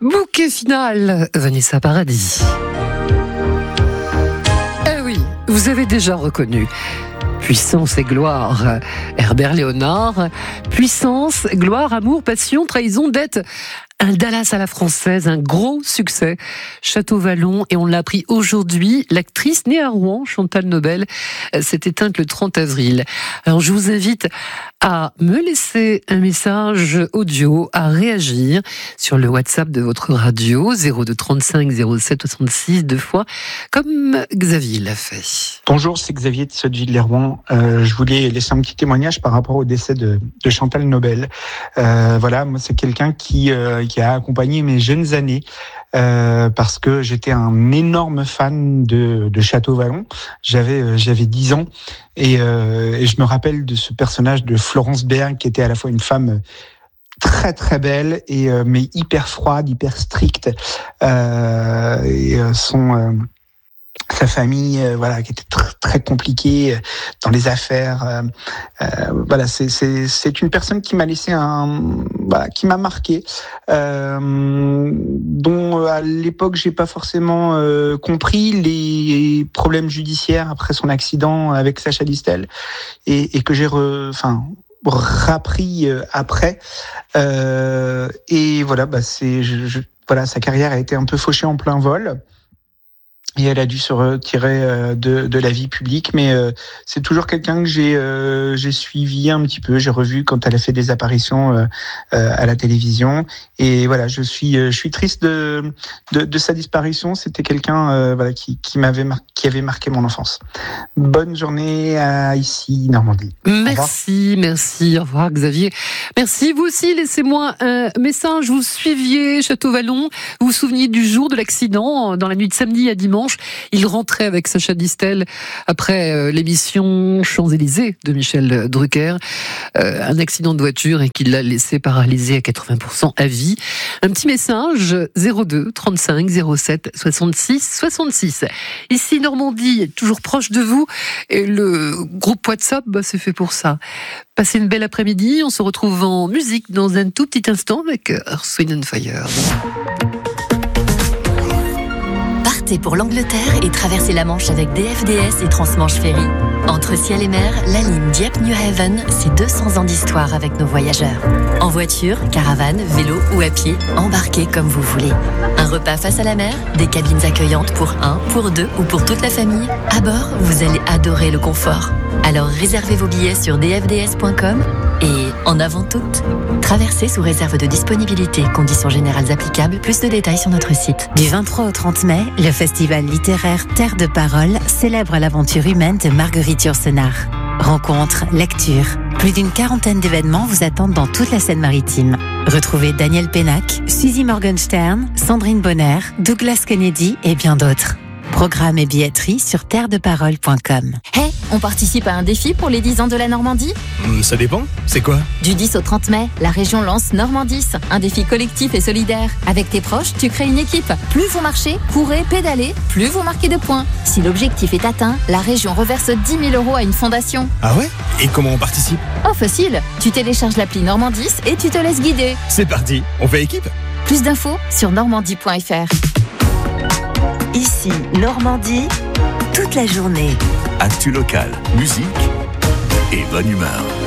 Bouquet final, Vanessa Paradis. Eh oui, vous avez déjà reconnu. Puissance et gloire, Herbert Léonard. Puissance, gloire, amour, passion, trahison, dette. Un Dallas à la française, un gros succès. Château Vallon, et on l'a appris aujourd'hui, l'actrice née à Rouen, Chantal Nobel, s'est éteinte le 30 avril. Alors je vous invite à me laisser un message audio, à réagir sur le WhatsApp de votre radio, 02 35 07 66, 2 fois, comme Xavier l'a fait. Bonjour, c'est Xavier de Sotteville-les-Rouen. Je voulais laisser un petit témoignage par rapport au décès de Chantal Nobel. Voilà, moi c'est quelqu'un qui a accompagné mes jeunes années parce que j'étais un énorme fan de Château Vallon. J'avais 10 ans et je me rappelle de ce personnage de Florence Berg qui était à la fois une femme très très belle et mais hyper froide, hyper stricte et sa famille, voilà, qui était très compliquée dans les affaires. Voilà, c'est une personne qui m'a laissé qui m'a marqué, dont à l'époque j'ai pas forcément compris les problèmes judiciaires après son accident avec Sacha Distel et que j'ai rappris après. Et voilà, voilà, sa carrière a été un peu fauchée en plein vol. Et elle a dû se retirer de la vie publique, mais c'est toujours quelqu'un que j'ai suivi un petit peu. J'ai revu quand elle a fait des apparitions à la télévision. Et voilà, je suis triste de sa disparition. C'était quelqu'un qui avait marqué mon enfance. Bonne journée à ici Normandie. Merci. Au revoir Xavier. Merci. Vous aussi, laissez-moi un message. Vous suiviez Château Vallon. Vous vous souveniez du jour de l'accident dans la nuit de samedi à dimanche. Il rentrait avec Sacha Distel après l'émission Champs-Élysées de Michel Drucker. Un accident de voiture et qui l'a laissé paralysé à 80% à vie. Un petit message 02 35 07 66 66. Ici Normandie, toujours proche de vous. Et le groupe WhatsApp, c'est fait pour ça. Passez une belle après-midi. On se retrouve en musique dans un tout petit instant avec Earth, Wind & Fire. Partez pour l'Angleterre et traversez la Manche avec DFDS et Transmanche Ferry. Entre ciel et mer, la ligne Dieppe-New Haven, c'est 200 ans d'histoire avec nos voyageurs. En voiture, caravane, vélo ou à pied, embarquez comme vous voulez. Un repas face à la mer, des cabines accueillantes pour 1, pour 2 ou pour toute la famille. À bord, vous allez adorer le confort. Alors réservez vos billets sur dfds.com et en avant toute, traversez sous réserve de disponibilité. Conditions générales applicables. Plus de détails sur notre site. Du 23 au 30 mai, le festival littéraire Terre de Parole célèbre l'aventure humaine de Marguerite Yourcenar. Rencontres, lectures, plus d'une 40aine d'événements vous attendent dans toute la Seine-Maritime. Retrouvez Daniel Pénac, Suzy Morgenstern, Sandrine Bonner, Douglas Kennedy et bien d'autres. Programme et billetterie sur terredeparole.com. Hey, on participe à un défi pour les 10 ans de la Normandie ? Ça dépend, c'est quoi ? Du 10 au 30 mai, la région lance Normandis, un défi collectif et solidaire. Avec tes proches, tu crées une équipe. Plus vous marchez, courez, pédalez, plus vous marquez de points. Si l'objectif est atteint, la région reverse 10 000 € à une fondation. Ah ouais ? Et comment on participe ? Oh, facile. Tu télécharges l'appli Normandis et tu te laisses guider. C'est parti, on fait équipe ? Plus d'infos sur normandie.fr. Ici, Normandie, toute la journée. Actu local, musique et bonne humeur.